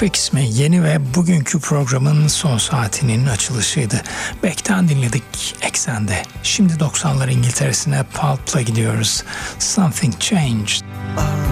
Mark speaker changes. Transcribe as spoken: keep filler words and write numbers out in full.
Speaker 1: Fix Me yeni ve bugünkü programın son saatinin açılışıydı. Beck'ten dinledik Eksende. Şimdi doksanlar İngiltere'sine Pulp'la gidiyoruz. Something Changed.